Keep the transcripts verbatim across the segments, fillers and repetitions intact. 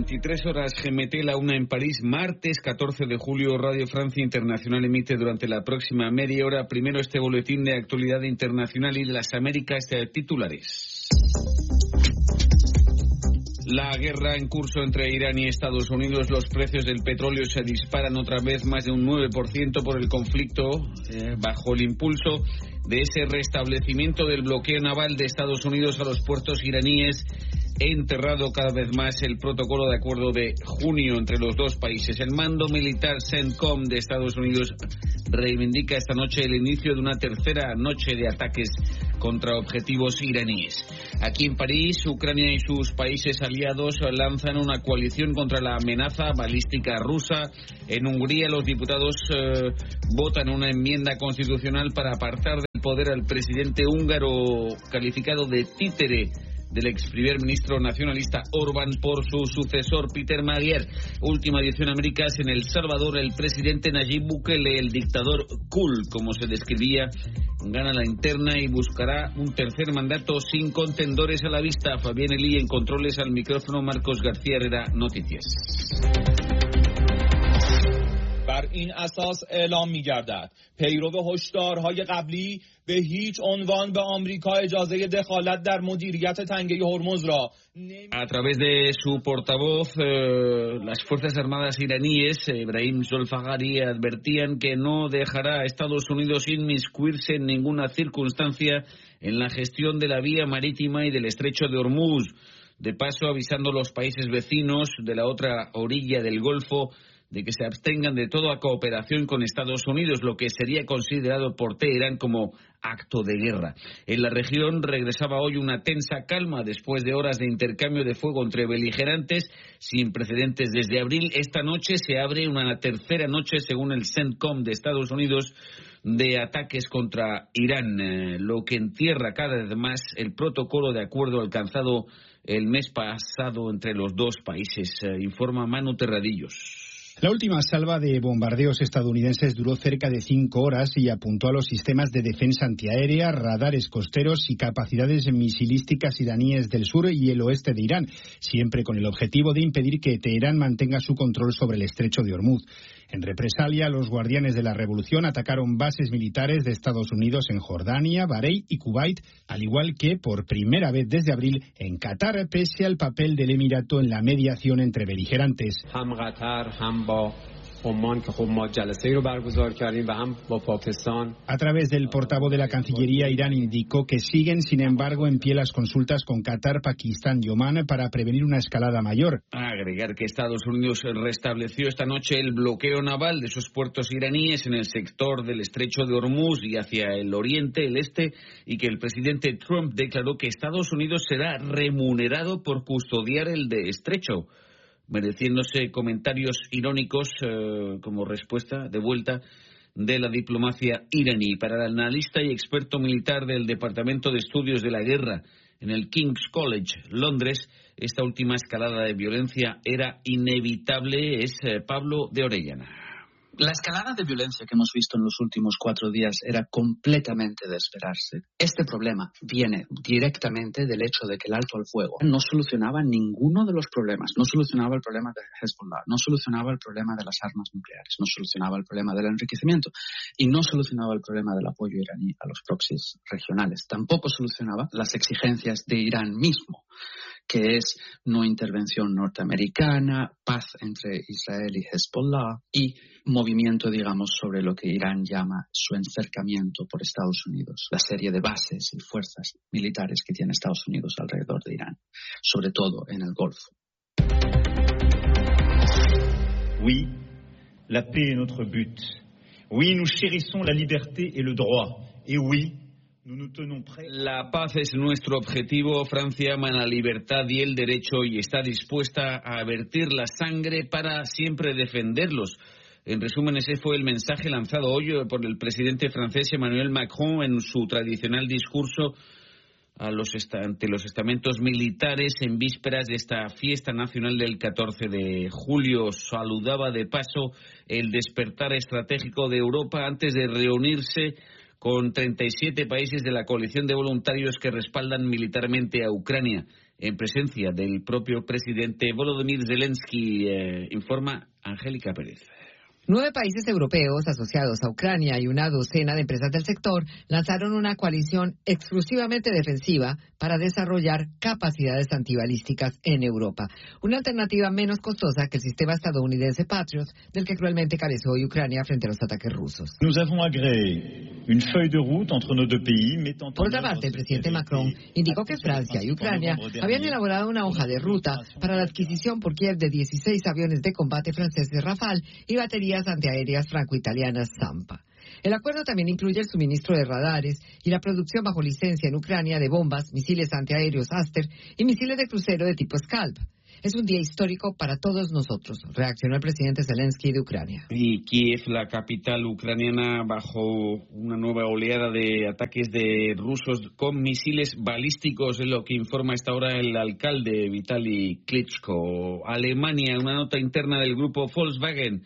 veintitrés horas G M T, la una en París, martes catorce de julio. Radio Francia Internacional emite durante la próxima media hora primero este boletín de actualidad internacional y de las Américas de titulares. La guerra en curso entre Irán y Estados Unidos, los precios del petróleo se disparan otra vez más de un nueve por ciento por el conflicto, eh, bajo el impulso de ese restablecimiento del bloqueo naval de Estados Unidos a los puertos iraníes. Enterrado cada vez más el protocolo de acuerdo de junio entre los dos países. El mando militar CENTCOM de Estados Unidos reivindica esta noche el inicio de una tercera noche de ataques contra objetivos iraníes. Aquí en París, Ucrania y sus países aliados lanzan una coalición contra la amenaza balística rusa. En Hungría, los diputados eh, votan una enmienda constitucional para apartar del poder al presidente húngaro calificado de títere del ex primer ministro nacionalista Orbán por su sucesor Peter Magyar. Última edición Américas. En El Salvador, el presidente Nayib Bukele, el dictador cool, como se describía, gana la interna y buscará un tercer mandato sin contendores a la vista. Fabián Elí en controles, al micrófono Marcos García Herrera, Noticias. بر این اساس اعلام می‌گردد پیرو هشدارهای قبلی به هیچ عنوان به آمریکا اجازه دخالت در مدیریت تنگه هرمز را. A través de su portavoz, eh, las Fuerzas Armadas iraníes, Ebrahim Zolfaghari, advertían que no dejará a Estados Unidos inmiscuirse en ninguna circunstancia en la gestión de la vía marítima y del estrecho de Hormuz. De paso, avisando a los países vecinos de la otra orilla del Golfo de que se abstengan de toda cooperación con Estados Unidos, lo que sería considerado por Teherán como acto de guerra. En la región regresaba hoy una tensa calma después de horas de intercambio de fuego entre beligerantes sin precedentes desde abril. Esta noche se abre una tercera noche, según el CENTCOM de Estados Unidos, de ataques contra Irán, eh, lo que entierra cada vez más el protocolo de acuerdo alcanzado el mes pasado entre los dos países, eh, informa Manu Terradillos. La última salva de bombardeos estadounidenses duró cerca de cinco horas y apuntó a los sistemas de defensa antiaérea, radares costeros y capacidades misilísticas iraníes del sur y el oeste de Irán, siempre con el objetivo de impedir que Teherán mantenga su control sobre el estrecho de Hormuz. En represalia, los guardianes de la revolución atacaron bases militares de Estados Unidos en Jordania, Bahrein y Kuwait, al igual que, por primera vez desde abril, en Qatar, pese al papel del Emirato en la mediación entre beligerantes. A través del portavoz de la Cancillería, Irán indicó que siguen, sin embargo, en pie las consultas con Qatar, Pakistán y Omán para prevenir una escalada mayor. A agregar que Estados Unidos restableció esta noche el bloqueo naval de sus puertos iraníes en el sector del estrecho de Hormuz y hacia el oriente, el este, y que el presidente Trump declaró que Estados Unidos será remunerado por custodiar el de estrecho, mereciéndose comentarios irónicos eh, como respuesta de vuelta de la diplomacia iraní. Para el analista y experto militar del Departamento de Estudios de la Guerra en el King's College, Londres, esta última escalada de violencia era inevitable. Es eh, Pablo de Orellana. La escalada de violencia que hemos visto en los últimos cuatro días era completamente de esperarse. Este problema viene directamente del hecho de que el alto al fuego no solucionaba ninguno de los problemas. No solucionaba el problema de Hezbollah, no solucionaba el problema de las armas nucleares, no solucionaba el problema del enriquecimiento y no solucionaba el problema del apoyo iraní a los proxies regionales. Tampoco solucionaba las exigencias de Irán mismo, que es no intervención norteamericana, paz entre Israel y Hezbollah y movimiento, digamos, sobre lo que Irán llama su encercamiento por Estados Unidos, la serie de bases y fuerzas militares que tiene Estados Unidos alrededor de Irán, sobre todo en el Golfo. Oui, la paix est notre but. Oui, nous chérissons la liberté et le droit. Et oui, la paz es nuestro objetivo. Francia ama la libertad y el derecho y está dispuesta a vertir la sangre para siempre defenderlos. En resumen, ese fue el mensaje lanzado hoy por el presidente francés Emmanuel Macron en su tradicional discurso a los ante los estamentos militares en vísperas de esta fiesta nacional del catorce de julio. Saludaba de paso el despertar estratégico de Europa antes de reunirse con treinta y siete países de la coalición de voluntarios que respaldan militarmente a Ucrania. en presencia del propio presidente Volodymyr Zelensky, eh, informa Angélica Pérez. Nueve países europeos asociados a Ucrania y una docena de empresas del sector lanzaron una coalición exclusivamente defensiva para desarrollar capacidades antibalísticas en Europa. Una alternativa menos costosa que el sistema estadounidense Patriot, del que cruelmente careció hoy Ucrania frente a los ataques rusos. Por otra parte, el presidente Macron indicó que Francia y Ucrania habían elaborado una hoja de ruta para la adquisición por Kiev de dieciséis aviones de combate franceses Rafale y baterías antiaéreas franco-italianas Zampa. El acuerdo también incluye el suministro de radares y la producción bajo licencia en Ucrania de bombas, misiles antiaéreos Aster y misiles de crucero de tipo Scalp. Es un día histórico para todos nosotros, reaccionó el presidente Zelensky de Ucrania. Y Kiev, la capital ucraniana, bajo una nueva oleada de ataques de rusos con misiles balísticos, es lo que informa hasta ahora el alcalde Vitaly Klitschko. Alemania, una nota interna del grupo Volkswagen,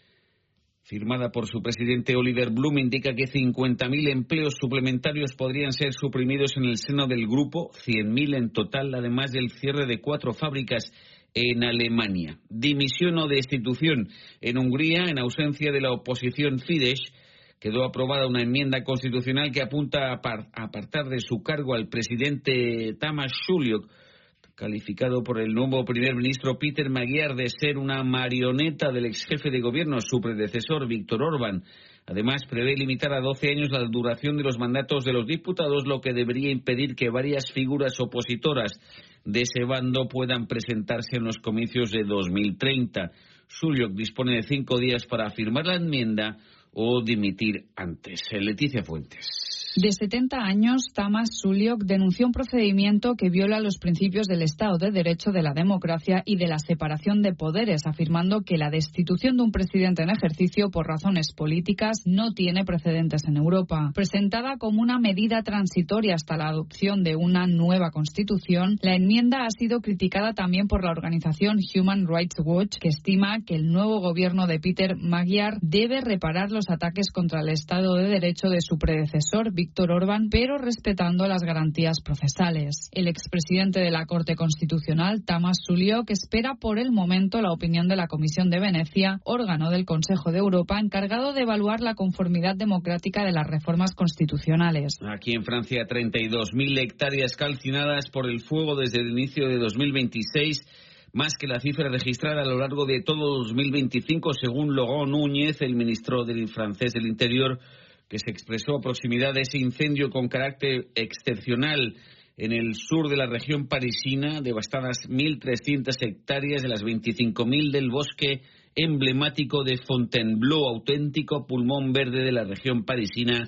firmada por su presidente Oliver Blume, indica que cincuenta mil empleos suplementarios podrían ser suprimidos en el seno del grupo, cien mil en total, además del cierre de cuatro fábricas en Alemania. Dimisión o destitución en Hungría, en ausencia de la oposición Fidesz, quedó aprobada una enmienda constitucional que apunta a apartar de su cargo al presidente Tamás Sulyok, calificado por el nuevo primer ministro Peter Magyar de ser una marioneta del ex jefe de gobierno, su predecesor Viktor Orbán. Además, prevé limitar a doce años la duración de los mandatos de los diputados, lo que debería impedir que varias figuras opositoras de ese bando puedan presentarse en los comicios de dos mil treinta. Sulyok dispone de cinco días para firmar la enmienda o dimitir antes. Leticia Fuentes. De setenta años, Tamás Sulyok denunció un procedimiento que viola los principios del Estado de Derecho, de la democracia y de la separación de poderes, afirmando que la destitución de un presidente en ejercicio por razones políticas no tiene precedentes en Europa. Presentada como una medida transitoria hasta la adopción de una nueva constitución, la enmienda ha sido criticada también por la organización Human Rights Watch, que estima que el nuevo gobierno de Peter Magyar debe reparar los ataques contra el Estado de Derecho de su predecesor, Viktor Orbán, pero respetando las garantías procesales. El expresidente de la Corte Constitucional, Tamás Sulyok, espera por el momento la opinión de la Comisión de Venecia, órgano del Consejo de Europa encargado de evaluar la conformidad democrática de las reformas constitucionales. Aquí en Francia, treinta y dos mil hectáreas calcinadas por el fuego desde el inicio de dos mil veintiséis, más que la cifra registrada a lo largo de todo dos mil veinticinco, según Laurent Núñez, el ministro del francés del Interior, que se expresó a proximidad de ese incendio con carácter excepcional en el sur de la región parisina, devastadas mil trescientas hectáreas de las veinticinco mil del bosque emblemático de Fontainebleau, auténtico pulmón verde de la región parisina.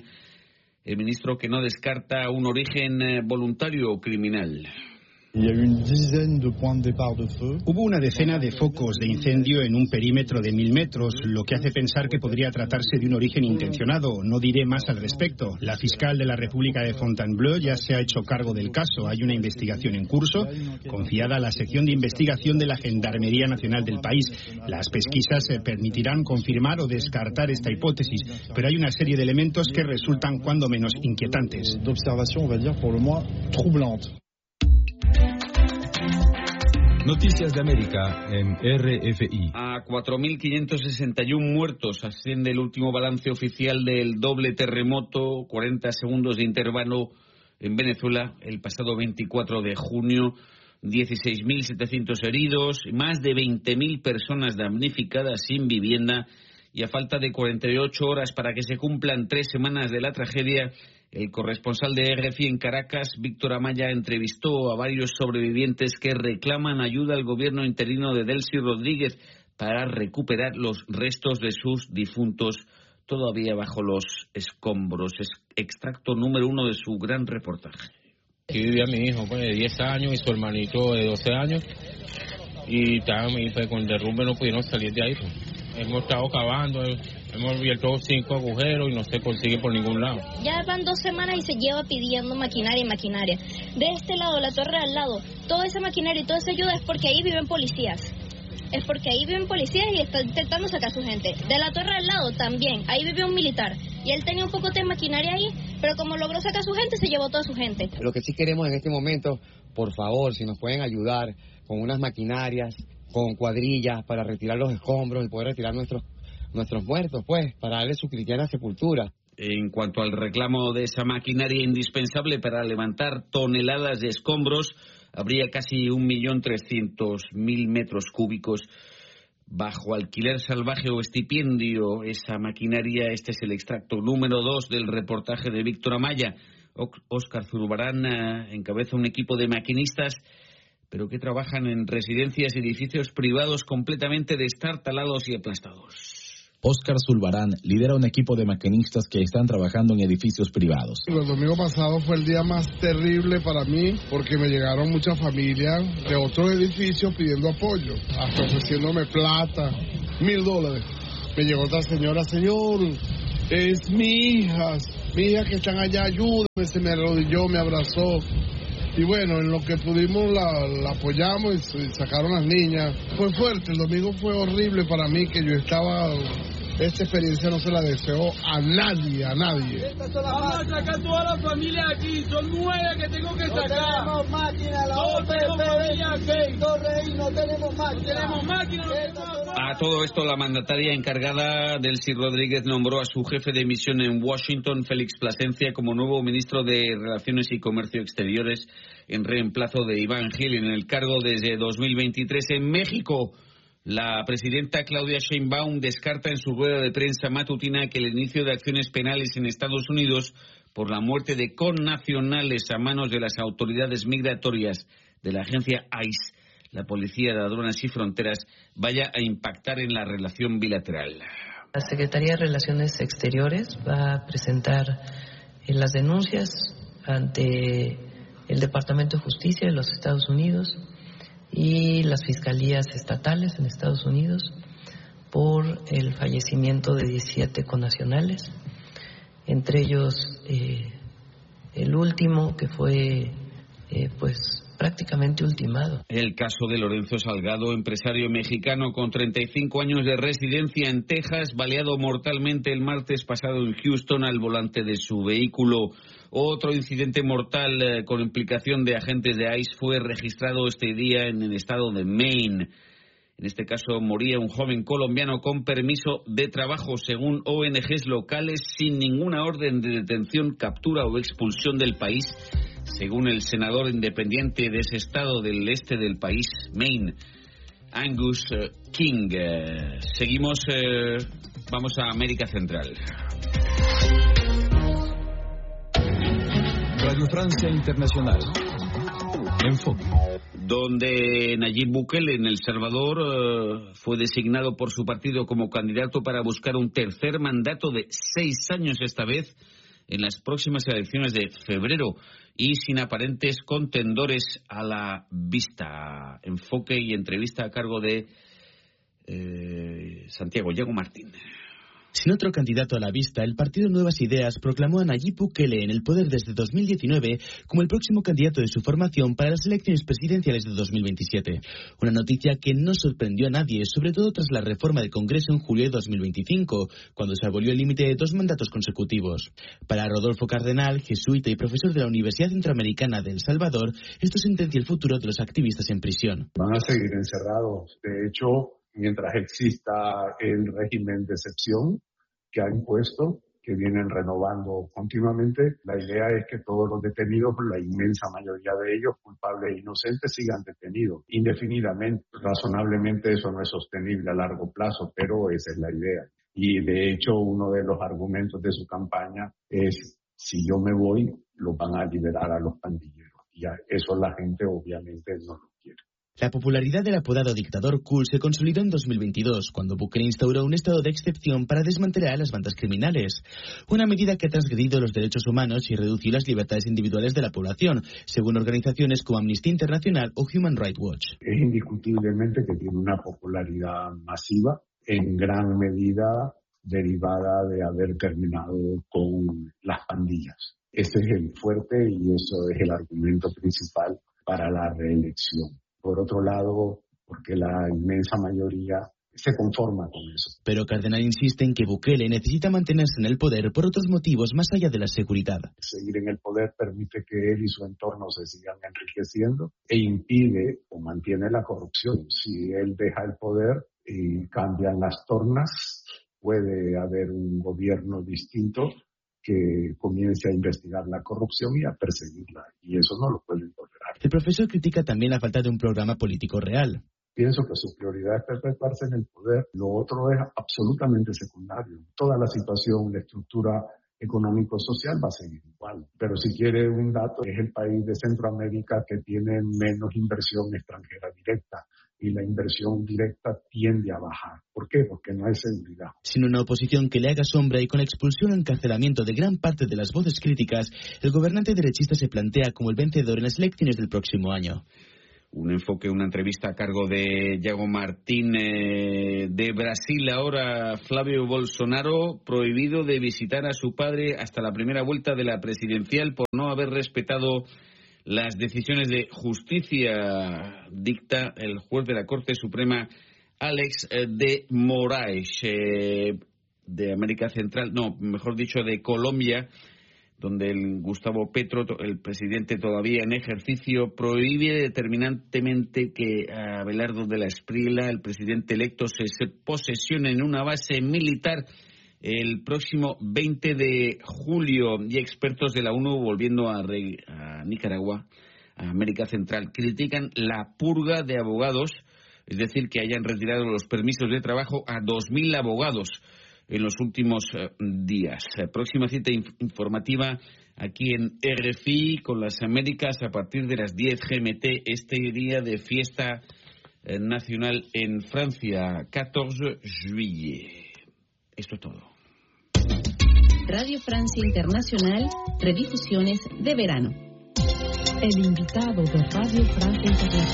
El ministro que no descarta un origen voluntario o criminal. Hubo una decena de focos de incendio en un perímetro de mil metros, lo que hace pensar que podría tratarse de un origen intencionado. No diré más al respecto. La fiscal de la República de Fontainebleau ya se ha hecho cargo del caso. Hay una investigación en curso, confiada a la sección de investigación de la Gendarmería Nacional del país. Las pesquisas permitirán confirmar o descartar esta hipótesis, pero hay una serie de elementos que resultan cuando menos inquietantes. Noticias de América en R F I. A cuatro mil quinientos sesenta y uno muertos asciende el último balance oficial del doble terremoto, cuarenta segundos de intervalo en Venezuela el pasado veinticuatro de junio, dieciséis mil setecientos heridos, más de veinte mil personas damnificadas sin vivienda y a falta de cuarenta y ocho horas para que se cumplan tres semanas de la tragedia. El corresponsal de R F I en Caracas, Víctor Amaya, entrevistó a varios sobrevivientes que reclaman ayuda al gobierno interino de Delcy Rodríguez para recuperar los restos de sus difuntos todavía bajo los escombros. Es extracto número uno de su gran reportaje. Aquí vivía mi hijo pues, de diez años y su hermanito de doce años y, y pues, con el derrumbe no pudieron salir de ahí. Pues. Hemos estado cavando, hemos abierto cinco agujeros y no se consigue por ningún lado. Ya van dos semanas y se lleva pidiendo maquinaria y maquinaria. De este lado, la torre al lado, toda esa maquinaria y toda esa ayuda es porque ahí viven policías. Es porque ahí viven policías y están intentando sacar a su gente. De la torre al lado también, ahí vive un militar. y él tenía un poco de maquinaria ahí, pero como logró sacar a su gente, se llevó toda su gente. Lo que sí queremos en este momento, por favor, si nos pueden ayudar con unas maquinarias, con cuadrillas para retirar los escombros y poder retirar nuestros, nuestros muertos, pues, para darle su cristiana sepultura. En cuanto al reclamo de esa maquinaria indispensable para levantar toneladas de escombros, habría casi un millón trescientos mil metros cúbicos bajo alquiler salvaje o estipendio. Esa maquinaria, este es el extracto número dos del reportaje de Víctor Amaya. Óscar Zurbarán uh, encabeza un equipo de maquinistas, pero que trabajan en residencias y edificios privados completamente destartalados y aplastados. Óscar Zulbarán lidera un equipo de maquinistas que están trabajando en edificios privados. El domingo pasado fue el día más terrible para mí porque me llegaron muchas familias de otros edificios pidiendo apoyo, hasta ofreciéndome plata, mil dólares. Me llegó otra señora, señor, es mi hija, mi hija que están allá, ayúdame, se me arrodilló, me abrazó. Y bueno, en lo que pudimos la, la apoyamos y sacaron las niñas. Fue fuerte, el domingo fue horrible para mí, que yo estaba... Esta experiencia no se la deseo a nadie, a nadie. Vamos a sacar toda la familia aquí, son nueve que tengo que sacar. No tenemos máquina, la no tenemos familia aquí. Torrey, no tenemos máquina. No tenemos máquina, no tenemos... A todo esto, la mandataria encargada, Delcy Rodríguez, nombró a su jefe de misión en Washington, Félix Plasencia, como nuevo ministro de Relaciones y Comercio Exteriores, en reemplazo de Iván Gil, en el cargo desde dos mil veintitrés. En México, la presidenta Claudia Sheinbaum descarta en su rueda de prensa matutina que el inicio de acciones penales en Estados Unidos por la muerte de connacionales a manos de las autoridades migratorias de la agencia I C E, la Policía de Aduanas y Fronteras, vaya a impactar en la relación bilateral. La Secretaría de Relaciones Exteriores va a presentar eh, las denuncias ante el Departamento de Justicia de los Estados Unidos y las fiscalías estatales en Estados Unidos por el fallecimiento de diecisiete connacionales, entre ellos eh, el último que fue eh, pues prácticamente ultimado. El caso de Lorenzo Salgado, empresario mexicano con treinta y cinco años de residencia en Texas, baleado mortalmente el martes pasado en Houston al volante de su vehículo. Otro incidente mortal eh, con implicación de agentes de I C E fue registrado este día en el estado de Maine. En este caso moría un joven colombiano con permiso de trabajo, según O N Ges locales, sin ninguna orden de detención, captura o expulsión del país, según el senador independiente de ese estado del este del país, Maine, Angus uh, King. Uh, seguimos, uh, vamos a América Central. Radio Francia Internacional. Enfoque. Donde Nayib Bukele en El Salvador uh, fue designado por su partido como candidato para buscar un tercer mandato de seis años esta vez en las próximas elecciones de febrero y sin aparentes contendores a la vista. Enfoque y entrevista a cargo de eh, Santiago Yago Martín. Sin otro candidato a la vista, el partido Nuevas Ideas proclamó a Nayib Bukele en el poder desde dos mil diecinueve como el próximo candidato de su formación para las elecciones presidenciales de dos mil veintisiete. Una noticia que no sorprendió a nadie, sobre todo tras la reforma del Congreso en julio de dos mil veinticinco, cuando se abolió el límite de dos mandatos consecutivos. Para Rodolfo Cardenal, jesuita y profesor de la Universidad Centroamericana de El Salvador, esto sentencia el futuro de los activistas en prisión. Van a seguir encerrados. De hecho, mientras exista el régimen de excepción que ha impuesto, que vienen renovando continuamente, la idea es que todos los detenidos, la inmensa mayoría de ellos, culpables e inocentes, sigan detenidos indefinidamente. Razonablemente eso no es sostenible a largo plazo, pero esa es la idea. Y de hecho uno de los argumentos de su campaña es, si yo me voy, los van a liberar a los pandilleros. Y eso la gente obviamente no lo quiere. La popularidad del apodado dictador cool se consolidó en dos mil veintidós, cuando Bukele instauró un estado de excepción para desmantelar a las bandas criminales. Una medida que ha transgredido los derechos humanos y reducido las libertades individuales de la población, según organizaciones como Amnistía Internacional o Human Rights Watch. Es indiscutiblemente que tiene una popularidad masiva, en gran medida derivada de haber terminado con las pandillas. Ese es el fuerte y eso es el argumento principal para la reelección. Por otro lado, porque la inmensa mayoría se conforma con eso. Pero Cardenal insiste en que Bukele necesita mantenerse en el poder por otros motivos más allá de la seguridad. Seguir en el poder permite que él y su entorno se sigan enriqueciendo e impide o mantiene la corrupción. Si él deja el poder y cambian las tornas, puede haber un gobierno distinto que comience a investigar la corrupción y a perseguirla, y eso no lo pueden tolerar. El profesor critica también la falta de un programa político real. Pienso que su prioridad es perpetuarse en el poder, lo otro es absolutamente secundario. Toda la situación, la estructura económico-social va a seguir igual, pero si quiere un dato, es el país de Centroamérica que tiene menos inversión extranjera directa, y la inversión directa tiende a bajar. ¿Por qué? Porque no hay seguridad. Sin una oposición que le haga sombra y con la expulsión o encarcelamiento de gran parte de las voces críticas, el gobernante derechista se plantea como el vencedor en las elecciones del próximo año. Un enfoque, una entrevista a cargo de Iago Martín eh, de Brasil. Ahora Flávio Bolsonaro prohibido de visitar a su padre hasta la primera vuelta de la presidencial por no haber respetado las decisiones de justicia, dicta el juez de la Corte Suprema Alex de Moraes, eh, de América Central, no, mejor dicho, de Colombia, donde el Gustavo Petro, el presidente todavía en ejercicio, prohíbe determinantemente que Abelardo de la Espriella, el presidente electo, se, se posesione en una base militar el próximo veinte de julio. Y expertos de la ONU, volviendo a, Re, a Nicaragua, a América Central, critican la purga de abogados, es decir, que hayan retirado los permisos de trabajo a dos mil abogados en los últimos uh, días. Próxima cita inf- informativa aquí en R F I con las Américas a partir de las diez G M T, este día de fiesta eh, nacional en Francia, catorce juillet. Esto es todo. Radio Francia Internacional, redifusiones de verano. El invitado de Radio Francia Internacional.